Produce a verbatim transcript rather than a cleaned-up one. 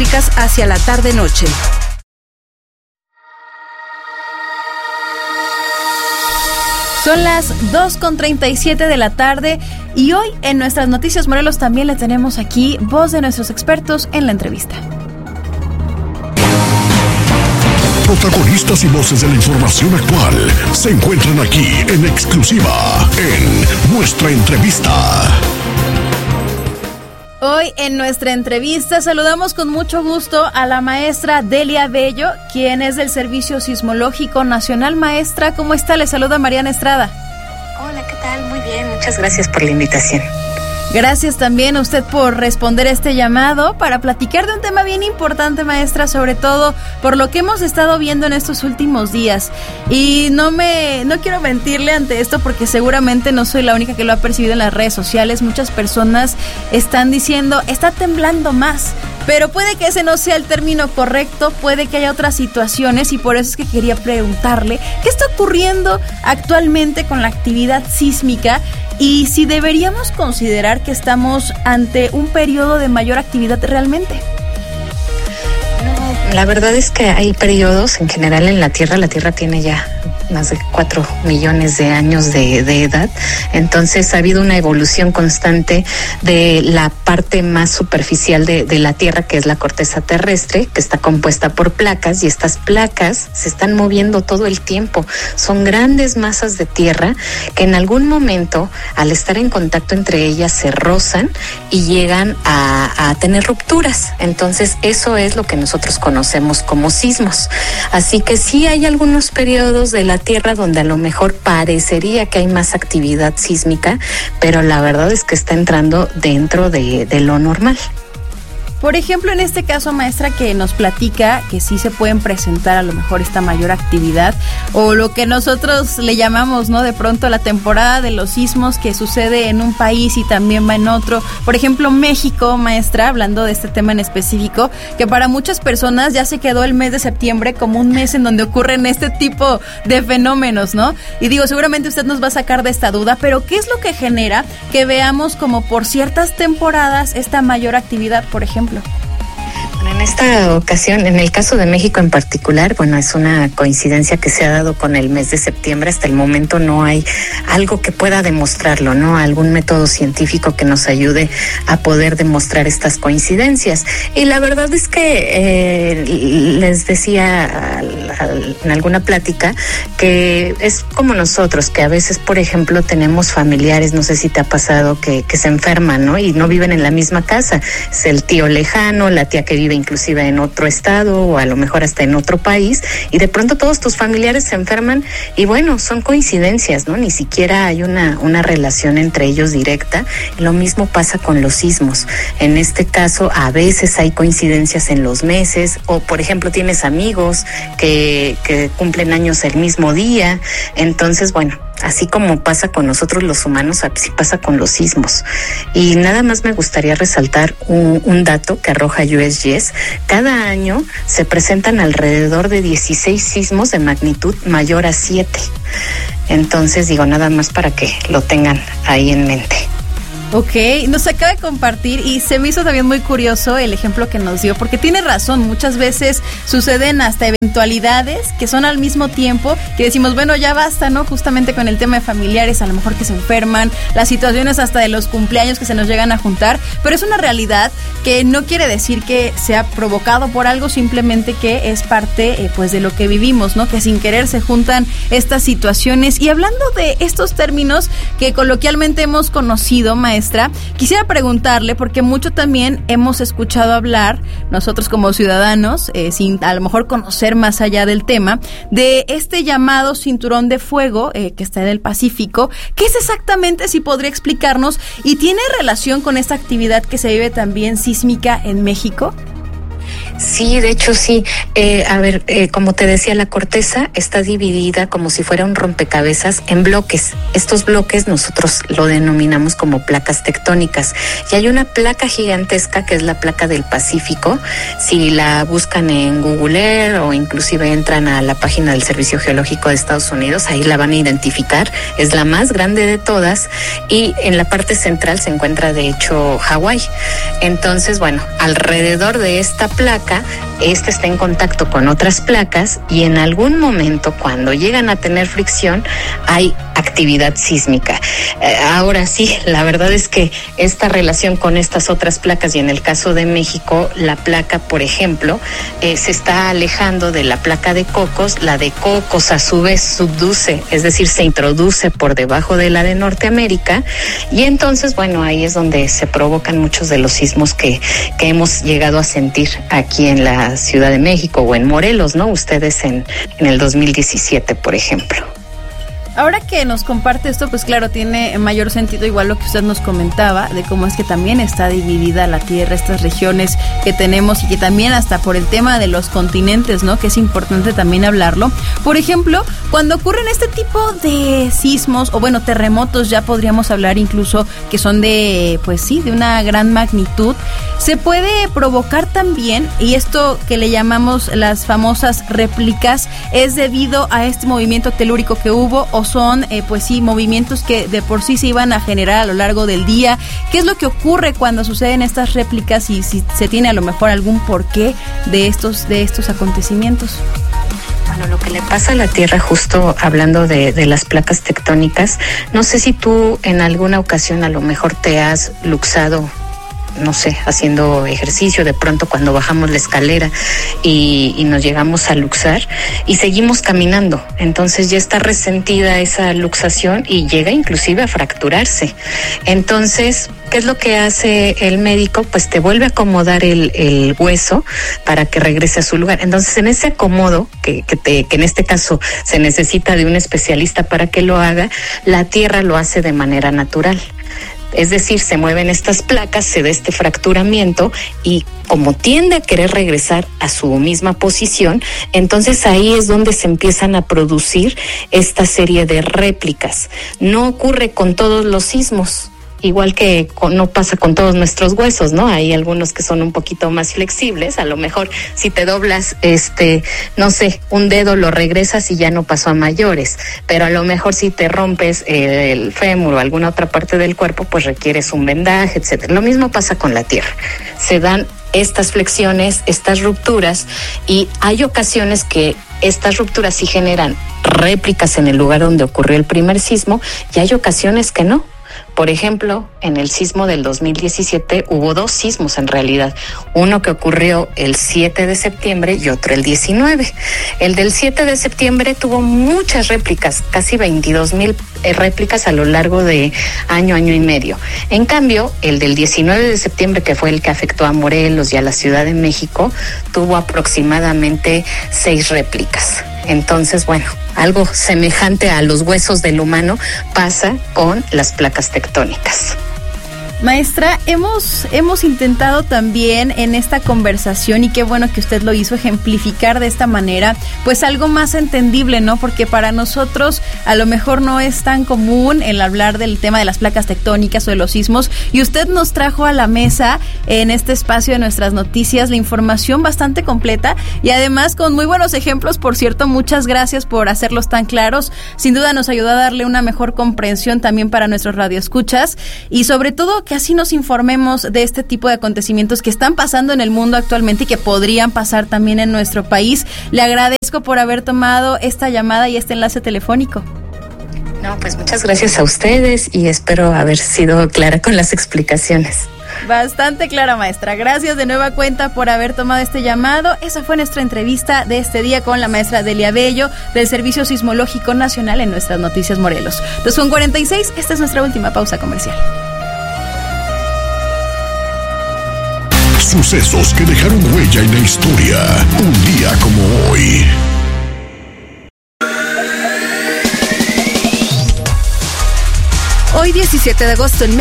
eléctricas hacia la tarde-noche. Son las dos con treinta y siete de la tarde y hoy en nuestras Noticias Morelos también le tenemos aquí voz de nuestros expertos en la entrevista. Protagonistas y voces de la información actual se encuentran aquí en exclusiva en Nuestra Entrevista. Hoy en nuestra entrevista saludamos con mucho gusto a la maestra Delia Bello, quien es del Servicio Sismológico Nacional. Maestra, ¿cómo está? Le saluda Mariana Estrada. Hola, ¿qué tal? Muy bien, muchas gracias por la invitación. Gracias también a usted por responder este llamado para platicar de un tema bien importante, maestra, sobre todo por lo que hemos estado viendo en estos últimos días. Y no me, no quiero mentirle ante esto porque seguramente no soy la única que lo ha percibido en las redes sociales. Muchas personas están diciendo, está temblando más. Pero puede que ese no sea el término correcto, puede que haya otras situaciones y por eso es que quería preguntarle qué está ocurriendo actualmente con la actividad sísmica y si deberíamos considerar que estamos ante un periodo de mayor actividad realmente. No, la verdad es que hay periodos en general en la Tierra, la Tierra tiene ya más de cuatro millones de años de, de edad, entonces ha habido una evolución constante de la parte más superficial de, de la Tierra, que es la corteza terrestre, que está compuesta por placas, y estas placas se están moviendo todo el tiempo. Son grandes masas de tierra que en algún momento, al estar en contacto entre ellas, se rozan y llegan a, a tener rupturas. Entonces eso es lo que nosotros conocemos como sismos. Así que sí hay algunos periodos de la Tierra donde a lo mejor parecería que hay más actividad sísmica, pero la verdad es que está entrando dentro de, de lo normal. Por ejemplo, en este caso, maestra, que nos platica que sí se pueden presentar a lo mejor esta mayor actividad o lo que nosotros le llamamos, ¿no? De pronto la temporada de los sismos que sucede en un país y también va en otro. Por ejemplo, México, maestra, hablando de este tema en específico, que para muchas personas ya se quedó el mes de septiembre como un mes en donde ocurren este tipo de fenómenos, ¿no? Y digo, seguramente usted nos va a sacar de esta duda, pero ¿qué es lo que genera que veamos como por ciertas temporadas esta mayor actividad, por ejemplo? Bueno, en esta ocasión, en el caso de México en particular, bueno, es una coincidencia que se ha dado con el mes de septiembre. Hasta el momento no hay algo que pueda demostrarlo, ¿no? Algún método científico que nos ayude a poder demostrar estas coincidencias. Y la verdad es que eh, les decía al, al, en alguna plática que es como nosotros, que a veces, por ejemplo, tenemos familiares, no sé si te ha pasado, que, que se enferman, ¿no? Y no viven en la misma casa. Es el tío lejano, la tía que vive inclusive en otro estado o a lo mejor hasta en otro país, y de pronto todos tus familiares se enferman y bueno, son coincidencias, ¿no? Ni siquiera hay una, una relación entre ellos directa. Lo mismo pasa con los sismos. En este caso, a veces hay coincidencias en los meses, o por ejemplo tienes amigos que, que cumplen años el mismo día. Entonces, bueno, así como pasa con nosotros los humanos, así pasa con los sismos. Y nada más me gustaría resaltar un, un dato que arroja U S G S. Cada año se presentan alrededor de dieciséis sismos de magnitud mayor a siete. Entonces, digo, nada más para que lo tengan ahí en mente. Ok, nos acaba de compartir y se me hizo también muy curioso el ejemplo que nos dio, porque tiene razón, muchas veces suceden hasta eventualidades que son al mismo tiempo, que decimos, bueno, ya basta, ¿no? Justamente con el tema de familiares, a lo mejor que se enferman, las situaciones hasta de los cumpleaños que se nos llegan a juntar, pero es una realidad que no quiere decir que sea provocado por algo, simplemente que es parte, eh, pues, de lo que vivimos, ¿no? Que sin querer se juntan estas situaciones. Y hablando de estos términos que coloquialmente hemos conocido, maestra, quisiera preguntarle, porque mucho también hemos escuchado hablar, nosotros como ciudadanos, eh, sin a lo mejor conocer más allá del tema, de este llamado cinturón de fuego eh, que está en el Pacífico. ¿Qué es exactamente, si podría explicarnos? ¿Y tiene relación con esta actividad que se vive también sísmica en México? Sí, de hecho sí. Eh, a ver, eh, como te decía, la corteza está dividida como si fuera un rompecabezas en bloques. Estos bloques nosotros lo denominamos como placas tectónicas. Y hay una placa gigantesca que es la placa del Pacífico. Si la buscan en Google Earth o inclusive entran a la página del Servicio Geológico de Estados Unidos, ahí la van a identificar. Es la más grande de todas y en la parte central se encuentra de hecho Hawái. Entonces, bueno, alrededor de esta placa, esta está en contacto con otras placas y en algún momento cuando llegan a tener fricción hay actividad sísmica. Eh, ahora sí, la verdad es que esta relación con estas otras placas y en el caso de México, la placa, por ejemplo, eh, se está alejando de la placa de Cocos. La de Cocos a su vez subduce, es decir, se introduce por debajo de la de Norteamérica y entonces, bueno, ahí es donde se provocan muchos de los sismos que, que hemos llegado a sentir aquí en la Ciudad de México o en Morelos, ¿no? Ustedes en, en el dos mil diecisiete, por ejemplo. Ahora que nos comparte esto, pues claro, tiene mayor sentido igual lo que usted nos comentaba, de cómo es que también está dividida la Tierra, estas regiones que tenemos y que también hasta por el tema de los continentes, ¿no? Que es importante también hablarlo. Por ejemplo, cuando ocurren este tipo de sismos, o bueno, terremotos, ya podríamos hablar incluso que son de, pues sí, de una gran magnitud, se puede provocar también, y esto que le llamamos las famosas réplicas, es debido a este movimiento telúrico que hubo, o son, eh, pues sí, movimientos que de por sí se iban a generar a lo largo del día. ¿Qué es lo que ocurre cuando suceden estas réplicas y si se tiene a lo mejor algún porqué de estos, de estos acontecimientos? Bueno, lo que le pasa a la Tierra, justo hablando de, de las placas tectónicas, no sé si tú en alguna ocasión a lo mejor te has luxado, no sé, haciendo ejercicio, de pronto cuando bajamos la escalera y, y nos llegamos a luxar y seguimos caminando, entonces ya está resentida esa luxación y llega inclusive a fracturarse. Entonces, ¿qué es lo que hace el médico? Pues te vuelve a acomodar el, el hueso para que regrese a su lugar. Entonces, en ese acomodo, que, que, te, que en este caso se necesita de un especialista para que lo haga, la Tierra lo hace de manera natural. Es decir, se mueven estas placas, se da este fracturamiento y como tiende a querer regresar a su misma posición, entonces ahí es donde se empiezan a producir esta serie de réplicas. No ocurre con todos los sismos. Igual que con, no pasa con todos nuestros huesos, ¿no? Hay algunos que son un poquito más flexibles. A lo mejor si te doblas, este, no sé, un dedo lo regresas y ya no pasó a mayores. Pero a lo mejor si te rompes el, el fémur o alguna otra parte del cuerpo, pues requieres un vendaje, etcétera. Lo mismo pasa con la Tierra. Se dan estas flexiones, estas rupturas, y hay ocasiones que estas rupturas sí generan réplicas en el lugar donde ocurrió el primer sismo y hay ocasiones que no. Por ejemplo, en el sismo del dos mil diecisiete hubo dos sismos en realidad, uno que ocurrió el siete de septiembre y otro el diecinueve. El del siete de septiembre tuvo muchas réplicas, casi veintidós mil réplicas a lo largo de año, año y medio. En cambio, el del diecinueve de septiembre, que fue el que afectó a Morelos y a la Ciudad de México, tuvo aproximadamente seis réplicas. Entonces, bueno, algo semejante a los huesos del humano pasa con las placas tectónicas. Maestra, hemos, hemos intentado también en esta conversación, y qué bueno que usted lo hizo, ejemplificar de esta manera, pues algo más entendible, ¿no? Porque para nosotros a lo mejor no es tan común el hablar del tema de las placas tectónicas o de los sismos, y usted nos trajo a la mesa en este espacio de nuestras noticias la información bastante completa y además con muy buenos ejemplos. Por cierto, muchas gracias por hacerlos tan claros. Sin duda nos ayudó a darle una mejor comprensión también para nuestros radioescuchas y sobre todo que así nos informemos de este tipo de acontecimientos que están pasando en el mundo actualmente y que podrían pasar también en nuestro país. Le agradezco por haber tomado esta llamada y este enlace telefónico. No, pues muchas gracias a ustedes y espero haber sido clara con las explicaciones. Bastante clara, maestra. Gracias de nueva cuenta por haber tomado este llamado. Esa fue nuestra entrevista de este día con la maestra Delia Bello del Servicio Sismológico Nacional en nuestras Noticias Morelos. dos con cuarenta y seis, esta es nuestra última pausa comercial. Sucesos que dejaron huella en la historia. Un día como hoy. Hoy diecisiete de agosto en